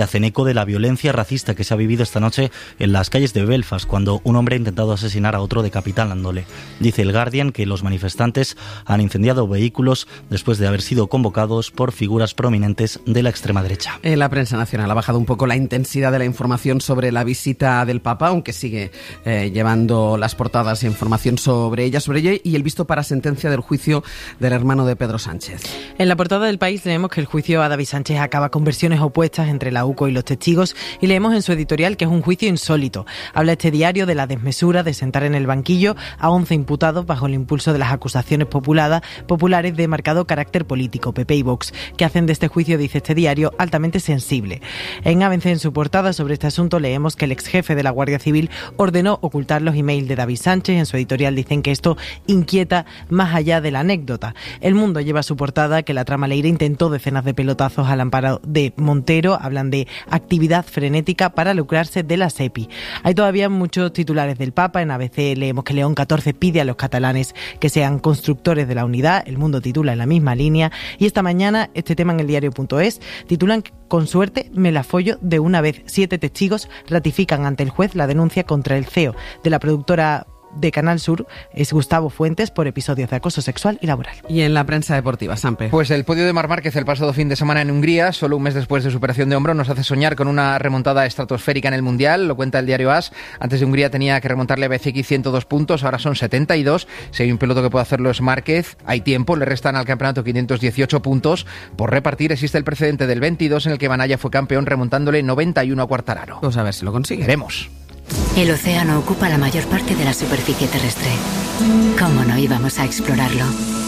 hacen eco de la violencia racista que se ha vivido esta noche en las calles de Belfast, cuando un hombre ha intentado asesinar a otro decapitando-le. Dice el Guardian que los manifestantes han incendiado vehículos después de haber sido convocados por figuras prominentes de la extrema derecha. En la prensa nacional ha bajado un poco la intensidad de la información sobre la visita del Papa, aunque sigue llevando las portadas e información sobre ella y el visto para sentencia del juicio del hermano de Pedro Sánchez. En la portada del País leemos que el juicio a David Sánchez acaba con versiones opuestas entre la UCO y los testigos, y leemos en su editorial que es un juicio insólito. Habla este diario de la desmesura de sentar en el banquillo a 11 imputados bajo el impulso de las acusaciones populares de marcado carácter político, PP y Vox, que hacen de este juicio, dice este diario, altamente sensible. En ABC, en su portada sobre este asunto, leemos que el ex jefe de la Guardia Civil ordenó ocultar los emails de David Sánchez. En su editorial dicen que esto inquieta más allá de la anécdota. El Mundo lleva a su portada que la trama Leire intentó decenas de pelotazos al amparo de Montero. Hablan de actividad frenética para lucrarse de la SEPI. Hay todavía muchos titulares del Papa. En ABC leemos que León XIV pide a los catalanes que sean constructores de la unidad. El Mundo titula en la misma línea. Y esta mañana, este tema en el diario.es, titulan: con suerte me la follo de una vez. 7 testigos ratifican ante el juez la denuncia contra el CEO de la productora de Canal Sur, es Gustavo Fuentes, por episodios de acoso sexual y laboral. Y en la prensa deportiva, Sampe. Pues el podio de Marc Márquez el pasado fin de semana en Hungría, solo un mes después de su operación de hombro, nos hace soñar con una remontada estratosférica en el Mundial. Lo cuenta el diario AS. Antes de Hungría tenía que remontarle a BCX 102 puntos, ahora son 72. Si hay un piloto que puede hacerlo es Márquez. Hay tiempo, le restan al campeonato 518 puntos por repartir. Existe el precedente del 22 en el que Banaya fue campeón remontándole 91 a Quartararo. Vamos a ver si lo consigue. Veremos. El océano ocupa la mayor parte de la superficie terrestre. ¿Cómo no íbamos a explorarlo?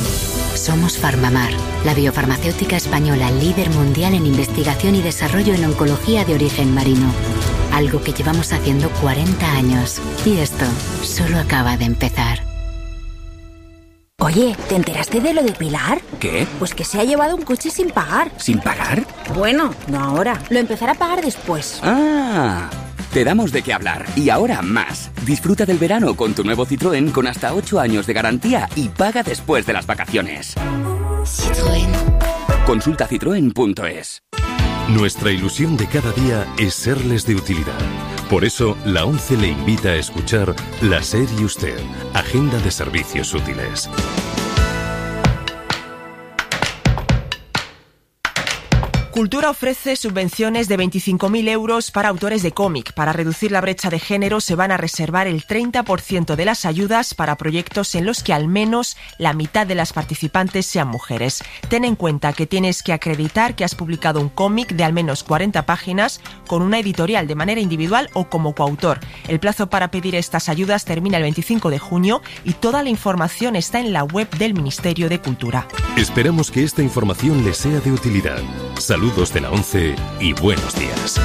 Somos Farmamar, la biofarmacéutica española líder mundial en investigación y desarrollo en oncología de origen marino. Algo que llevamos haciendo 40 años. Y esto solo acaba de empezar. Oye, ¿te enteraste de lo de Pilar? ¿Qué? Pues que se ha llevado un coche sin pagar. ¿Sin pagar? Bueno, no ahora. Lo empezará a pagar después. ¡Ah! Te damos de qué hablar. Y ahora más. Disfruta del verano con tu nuevo Citroën con hasta 8 años de garantía y paga después de las vacaciones. Citroën. Consulta citroen.es. Nuestra ilusión de cada día es serles de utilidad. Por eso, la ONCE le invita a escuchar La SER y Usted, Agenda de Servicios Útiles. Cultura ofrece subvenciones de 25.000 euros para autores de cómic. Para reducir la brecha de género se van a reservar el 30% de las ayudas para proyectos en los que al menos la mitad de las participantes sean mujeres. Ten en cuenta que tienes que acreditar que has publicado un cómic de al menos 40 páginas con una editorial de manera individual o como coautor. El plazo para pedir estas ayudas termina el 25 de junio y toda la información está en la web del Ministerio de Cultura. Esperamos que esta información les sea de utilidad. Saludos de la ONCE y buenos días.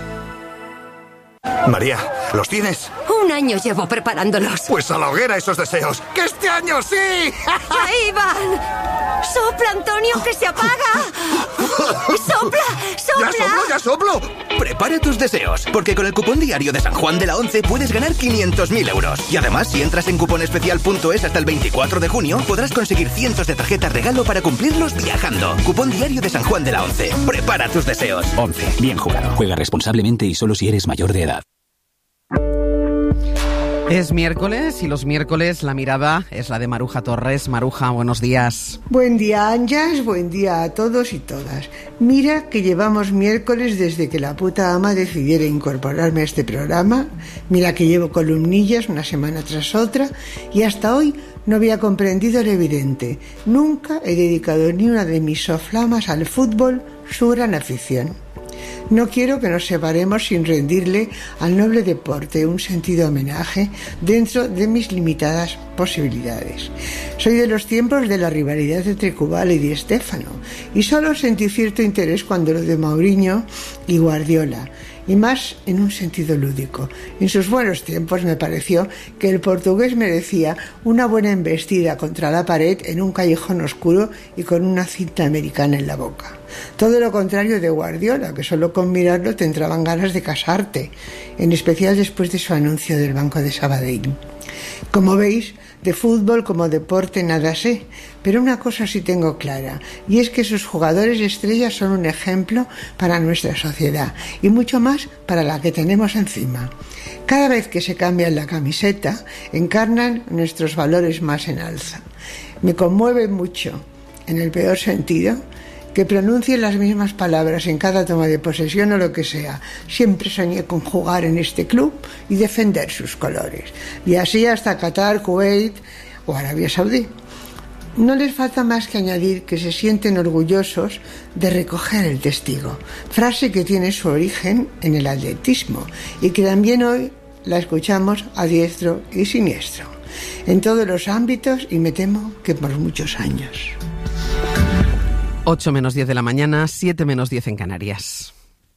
María, ¿los tienes? Un año llevo preparándolos. Pues a la hoguera esos deseos. ¡Que este año sí! ¡Ahí van! ¡Sopla, Antonio, que se apaga! ¡Sopla! ¡Sopla! ¡Ya soplo! Prepara tus deseos, porque con el cupón diario de San Juan de la ONCE puedes ganar 500.000 euros. Y además, si entras en cuponespecial.es hasta el 24 de junio, podrás conseguir cientos de tarjetas regalo para cumplirlos viajando. Cupón diario de San Juan de la ONCE. Prepara tus deseos. ONCE. Bien jugado. Juega responsablemente y solo si eres mayor de edad. Es miércoles y los miércoles la mirada es la de Maruja Torres. Maruja, buenos días. Buen día, Anjas, buen día a todos y todas. Mira que llevamos miércoles desde que la puta ama decidiera incorporarme a este programa. Mira que llevo columnillas una semana tras otra y hasta hoy no había comprendido lo evidente. Nunca he dedicado ni una de mis soflamas al fútbol, su gran afición. No quiero que nos separemos sin rendirle al noble deporte un sentido homenaje dentro de mis limitadas posibilidades. Soy de los tiempos de la rivalidad entre Kubala y Di Stéfano y solo sentí cierto interés cuando lo de Mourinho y Guardiola, y más en un sentido lúdico. En sus buenos tiempos me pareció que el portugués merecía una buena embestida contra la pared en un callejón oscuro y con una cinta americana en la boca. Todo lo contrario de Guardiola, que solo con mirarlo te entraban ganas de casarte, en especial después de su anuncio del Banco de Sabadell. Como veis, de fútbol como deporte nada sé, pero una cosa sí tengo clara, y es que sus jugadores estrellas son un ejemplo para nuestra sociedad y mucho más para la que tenemos encima. Cada vez que se cambian la camiseta, encarnan nuestros valores más en alza. Me conmueve mucho, en el peor sentido, que pronuncien las mismas palabras en cada toma de posesión o lo que sea. Siempre soñé con jugar en este club y defender sus colores. Y así hasta Qatar, Kuwait o Arabia Saudí. No les falta más que añadir que se sienten orgullosos de recoger el testigo, frase que tiene su origen en el atletismo y que también hoy la escuchamos a diestro y siniestro, en todos los ámbitos y me temo que por muchos años. 8 menos 10 de la mañana, 7 menos 10 en Canarias.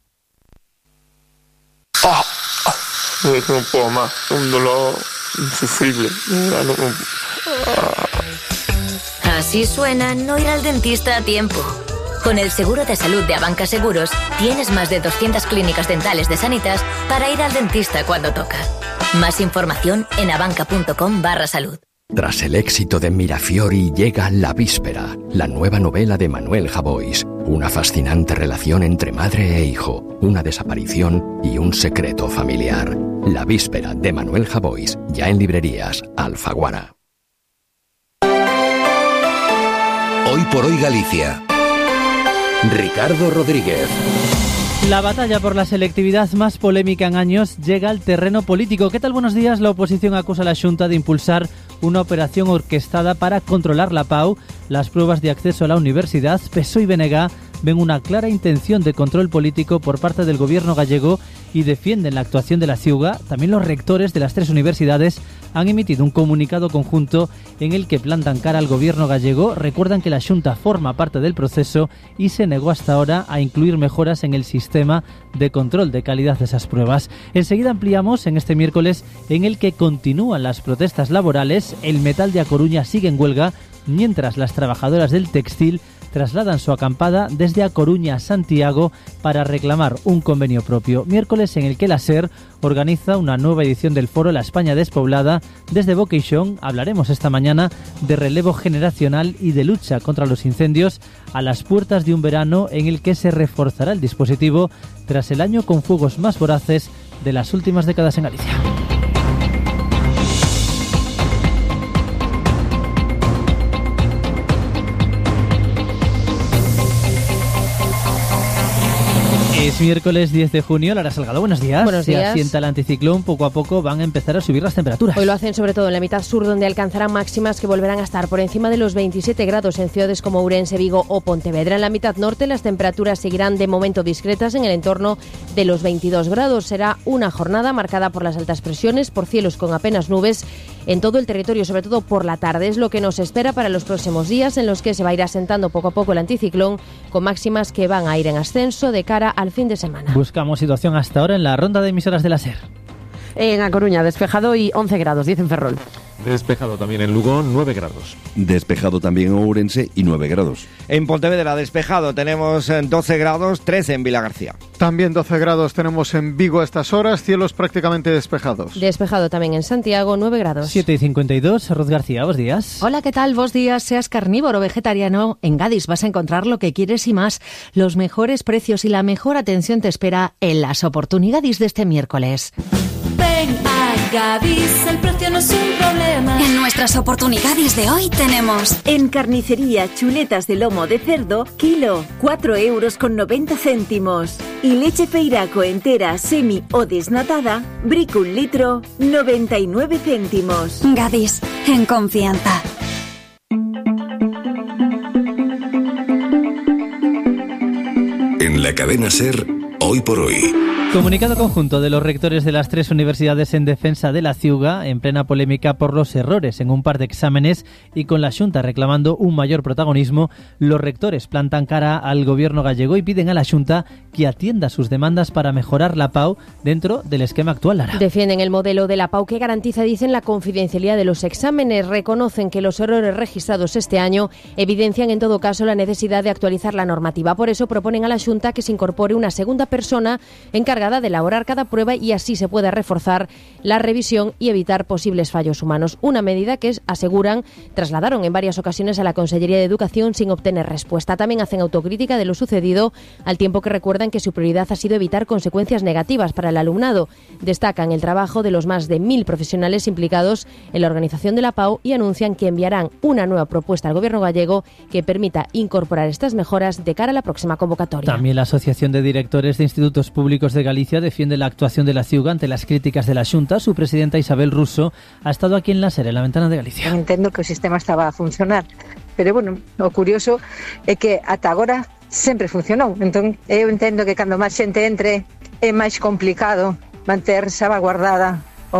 No puedo más, un dolor insufrible. Así suena no ir al dentista a tiempo. Con el seguro de salud de Abanca Seguros, tienes más de 200 clínicas dentales de Sanitas para ir al dentista cuando toca. Más información en abanca.com/salud. Tras el éxito de Mirafiori llega La Víspera, la nueva novela de Manuel Javois. Una fascinante relación entre madre e hijo, una desaparición y un secreto familiar. La Víspera de Manuel Javois, ya en librerías Alfaguara. Hoy por hoy Galicia. Ricardo Rodríguez. La batalla por la selectividad más polémica en años llega al terreno político. ¿Qué tal? Buenos días. La oposición acusa a la Xunta de impulsar una operación orquestada para controlar la PAU, las pruebas de acceso a la universidad. PSOE y BNG ven una clara intención de control político por parte del gobierno gallego y defienden la actuación de la Ciuga. También los rectores de las 3 universidades han emitido un comunicado conjunto en el que plantan cara al gobierno gallego. Recuerdan que la Xunta forma parte del proceso y se negó hasta ahora a incluir mejoras en el sistema de control de calidad de esas pruebas. Enseguida ampliamos en este miércoles en el que continúan las protestas laborales. El metal de A Coruña sigue en huelga, mientras las trabajadoras del textil trasladan su acampada desde A Coruña a Santiago para reclamar un convenio propio. Miércoles en el que la SER organiza una nueva edición del foro La España Despoblada. Desde Boqueixón hablaremos esta mañana de relevo generacional y de lucha contra los incendios a las puertas de un verano en el que se reforzará el dispositivo tras el año con fuegos más voraces de las últimas décadas en Galicia. Es miércoles 10 de junio, Lara Salgado, buenos días. Buenos días. Se asienta el anticiclón, poco a poco van a empezar a subir las temperaturas. Hoy lo hacen sobre todo en la mitad sur, donde alcanzarán máximas que volverán a estar por encima de los 27 grados en ciudades como Ourense, Vigo o Pontevedra. En la mitad norte las temperaturas seguirán de momento discretas en el entorno de los 22 grados. Será una jornada marcada por las altas presiones, por cielos con apenas nubes en todo el territorio, sobre todo por la tarde. Es lo que nos espera para los próximos días, en los que se va a ir asentando poco a poco el anticiclón, con máximas que van a ir en ascenso de cara al fin de semana. Buscamos situación hasta ahora en la ronda de emisoras de la SER. En A Coruña, despejado y 11 grados, 10 en Ferrol. Despejado también en Lugo, 9 grados. Despejado también en Ourense y 9 grados. En Pontevedra, despejado, tenemos 12 grados, 13 en Vilagarcía. También 12 grados tenemos en Vigo a estas horas, cielos prácticamente despejados. Despejado también en Santiago, 9 grados. 7:52, Roz García, buenos días. Hola, ¿qué tal? Buenos días. Seas carnívoro o vegetariano, en Gadis vas a encontrar lo que quieres y más. Los mejores precios y la mejor atención te espera en las oportunidades de este miércoles. Ven a Gadis, el precio no es un problema. En nuestras oportunidades de hoy tenemos en carnicería chuletas de lomo de cerdo, kilo, 4,90 €. Y leche Feiraco entera, semi o desnatada, brick 1 litro, 99 céntimos. Gadis, en confianza. En la cadena SER, hoy por hoy. Comunicado conjunto de los rectores de las 3 universidades en defensa de la Ciuga, en plena polémica por los errores en un par de exámenes y con la Xunta reclamando un mayor protagonismo. Los rectores plantan cara al gobierno gallego y piden a la Xunta que atienda sus demandas para mejorar la PAU dentro del esquema actual, Lara. Defienden el modelo de la PAU que garantiza, dicen, la confidencialidad de los exámenes. Reconocen que los errores registrados este año evidencian en todo caso la necesidad de actualizar la normativa. Por eso proponen a la Xunta que se incorpore una segunda persona encargada encargada de elaborar cada prueba y así se puede reforzar la revisión y evitar posibles fallos humanos. Una medida que, aseguran, trasladaron en varias ocasiones a la Consellería de Educación sin obtener respuesta. También hacen autocrítica de lo sucedido, al tiempo que recuerdan que su prioridad ha sido evitar consecuencias negativas para el alumnado. Destacan el trabajo de los más de 1.000 profesionales implicados en la organización de la PAU y anuncian que enviarán una nueva propuesta al Gobierno gallego que permita incorporar estas mejoras de cara a la próxima convocatoria. También la Asociación de Directores de Institutos Públicos de Galicia defiende la actuación de la CIUGA ante las críticas de la Xunta. Su presidenta Isabel Russo ha estado aquí en la SER, en la Ventana de Galicia. Entendo que o sistema estaba a funcionar, pero bueno, o curioso é que ata agora sempre funcionou. Entón, eu entendo que cando máis xente entre é máis complicado manter salvaguardada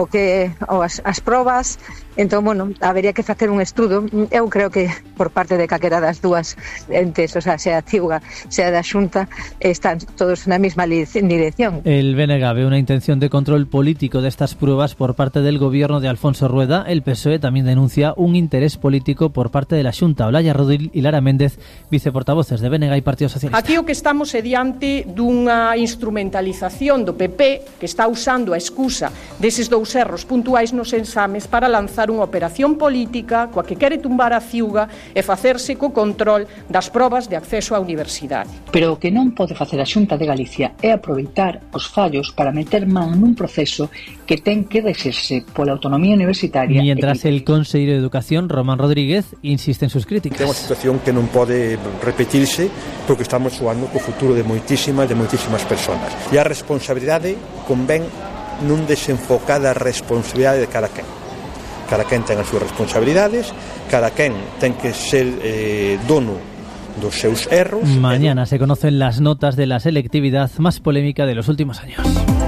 as probas. Entón, bueno, habería que facer un estudo. Eu creo que por parte de calquera das dúas entes, o sea, sea a CIUGA, sea da Xunta, están todos na mesma dirección. El BNG ve una intención de control político de estas pruebas por parte del gobierno de Alfonso Rueda. El PSOE también denuncia un interés político por parte de la Xunta. Olaya Rodil y Lara Méndez, viceportavoces de BNG y Partido Socialista. Aquí o que estamos é diante dunha instrumentalización do PP que está usando a excusa deses dous erros puntuais nos exames para lanzar unha operación política coa que quere tumbar a CIUGA e facerse co control das probas de acceso á universidade. Pero o que non pode facer a Xunta de Galicia é aproveitar os fallos para meter man nun proceso que ten que rexerse pola autonomía universitaria. Mientras el consejero de Educación, Román Rodríguez, insiste en sus críticas. É unha situación que non pode repetirse porque estamos xogando co futuro de moitísimas persoas. E a responsabilidade convén nun desenfocada responsabilidade de cada quen. Cada quen ten as súas responsabilidades, cada quen ten que ser dono dos seus erros. Mañana se conocen las notas de la selectividad más polémica de los últimos años.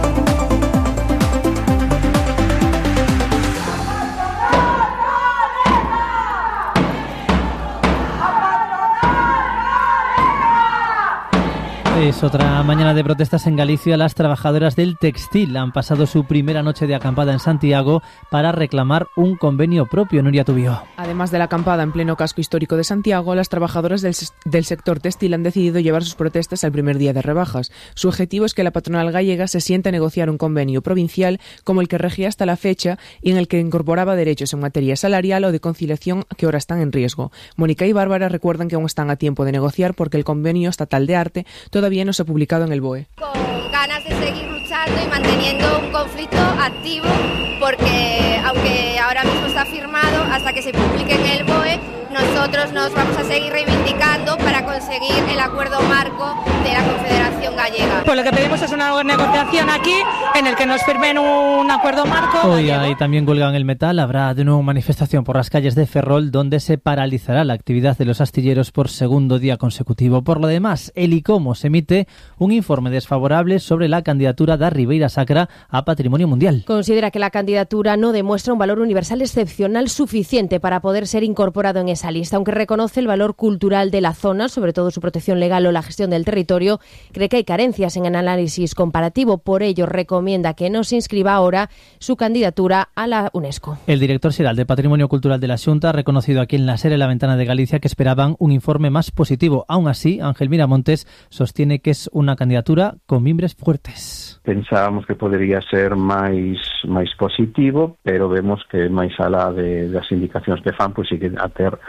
Es otra mañana de protestas en Galicia. Las trabajadoras del textil han pasado su primera noche de acampada en Santiago para reclamar un convenio propio. Nuria Tubío. Además de la acampada en pleno casco histórico de Santiago, las trabajadoras del sector textil han decidido llevar sus protestas al primer día de rebajas. Su objetivo es que la patronal gallega se siente a negociar un convenio provincial como el que regía hasta la fecha y en el que incorporaba derechos en materia salarial o de conciliación que ahora están en riesgo. Mónica y Bárbara recuerdan que aún están a tiempo de negociar porque el convenio estatal de arte todavía no se ha publicado en el BOE. Con ganas de seguir luchando y manteniendo un conflicto activo, porque aunque ahora mismo está firmado, hasta que se publique en el BOE, nosotros nos vamos a seguir reivindicando para conseguir el acuerdo marco de la Confederación Gallega. Pues lo que pedimos es una negociación aquí en el que nos firmen un acuerdo marco. Hoy hay también huelga en el metal. Habrá de nuevo manifestación por las calles de Ferrol, donde se paralizará la actividad de los astilleros por segundo día consecutivo. Por lo demás, el ICOMOS emite un informe desfavorable sobre la candidatura de Ribeira Sacra a Patrimonio Mundial. Considera que la candidatura no demuestra un valor universal excepcional suficiente para poder ser incorporado en esa lista. Aunque reconoce el valor cultural de la zona, sobre todo su protección legal o la gestión del territorio, cree que hay carencias en el análisis comparativo. Por ello, recomienda que no se inscriba ahora su candidatura a la UNESCO. El director xeral de Patrimonio Cultural de la Xunta ha reconocido aquí en la SER, en la Ventana de Galicia, que esperaban un informe más positivo. Aún así, Ángel Miramontes sostiene que es una candidatura con mimbres fuertes. Pensábamos que podría ser máis positivo, pero vemos que máis alá das indicacións que fan, pois sigue a ter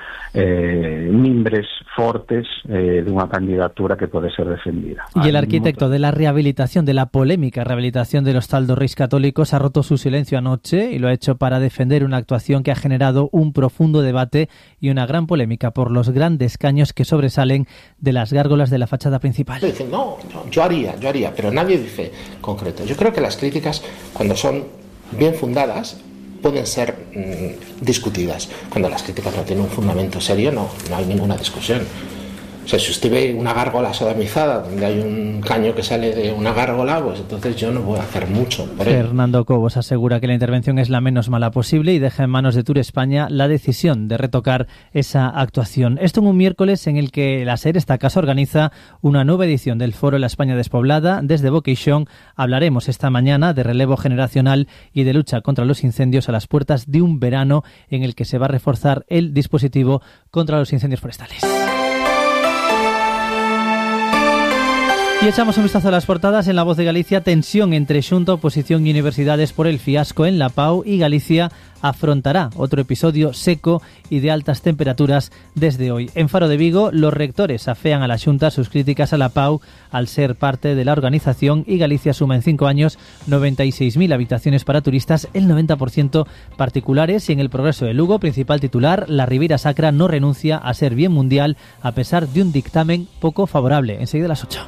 mimbres fortes dunha candidatura que pode ser defendida. Y el arquitecto de la rehabilitación, de la polémica rehabilitación de los Taldos Reis Católicos, ha roto su silencio anoche y lo ha hecho para defender una actuación que ha generado un profundo debate y una gran polémica por los grandes caños que sobresalen de las gárgolas de la fachada principal. Dicen, no, yo haría, pero nadie dice concreto. Yo creo que las críticas, cuando son bien fundadas, pueden ser discutidas. Cuando las críticas no tienen un fundamento serio, no hay ninguna discusión. O sea, si usted ve una gárgola sodomizada donde hay un caño que sale de una gárgola, pues entonces yo no voy a hacer mucho por ello. Fernando Cobos asegura que la intervención es la menos mala posible y deja en manos de Tour España la decisión de retocar esa actuación. Esto en un miércoles en el que la SER, esta casa, organiza una nueva edición del Foro La España Despoblada. Desde Boqueixón hablaremos esta mañana de relevo generacional y de lucha contra los incendios a las puertas de un verano en el que se va a reforzar el dispositivo contra los incendios forestales. Y echamos un vistazo a las portadas. En La Voz de Galicia, tensión entre Xunta, oposición y universidades por el fiasco en la PAU, y Galicia afrontará otro episodio seco y de altas temperaturas desde hoy. En Faro de Vigo, los rectores afean a la Xunta sus críticas a la PAU al ser parte de la organización, y Galicia suma en 5 años 96.000 habitaciones para turistas, el 90% particulares. Y en El Progreso de Lugo, principal titular, la Ribeira Sacra no renuncia a ser bien mundial a pesar de un dictamen poco favorable. Enseguida a las 8.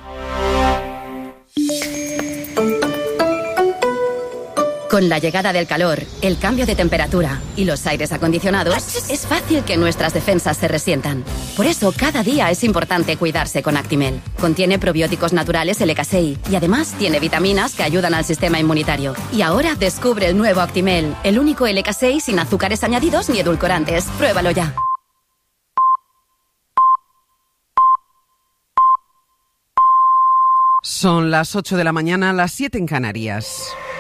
Con la llegada del calor, el cambio de temperatura y los aires acondicionados, es fácil que nuestras defensas se resientan. Por eso, cada día es importante cuidarse con Actimel. Contiene probióticos naturales LK6 y además tiene vitaminas que ayudan al sistema inmunitario. Y ahora descubre el nuevo Actimel, el único LK6 sin azúcares añadidos ni edulcorantes. Pruébalo ya. Son las 8 de la mañana, las 7 en Canarias.